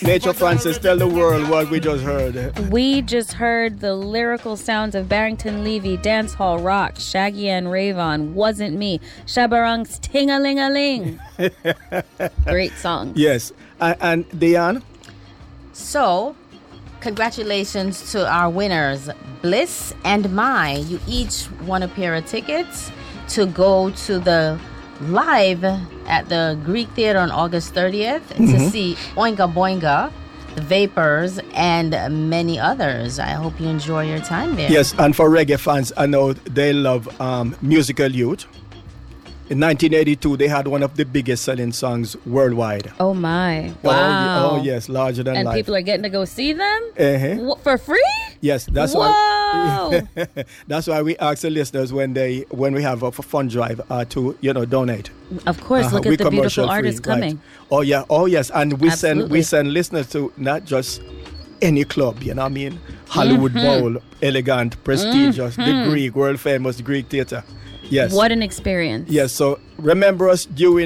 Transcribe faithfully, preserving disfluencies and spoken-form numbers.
Nature Francis, tell the world what we just heard. We just heard the lyrical sounds of Barrington Levy, Dancehall Rock, Shaggy and Rayvon, Wasn't Me, Shabarang's Ting-a-ling-a-ling. Great song. Yes. And, and Diane? So, congratulations to our winners, Bliss and Mai. You each won a pair of tickets to go to the live at the Greek Theater on August thirtieth mm-hmm. to see Oinga Boinga, The Vapors, and many others. I hope you enjoy your time there. Yes, and for reggae fans, I know they love um, Musical Youth. In nineteen eighty-two, they had one of the biggest selling songs worldwide. Oh, my. Wow. Oh, oh yes, larger than and life. And people are getting to go see them? Uh-huh. What, for free? Yes, that's Whoa. why. That's why we ask the listeners when they when we have a fund drive uh, to you know donate. Of course, uh-huh. Look at the beautiful artists free, coming. Right. Oh yeah, oh yes, and we Absolutely. send we send listeners to not just any club, you know what I mean? Hollywood mm-hmm. Bowl, elegant, prestigious, mm-hmm. the Greek, world famous Greek theater. Yes. What an experience. Yes, so remember us during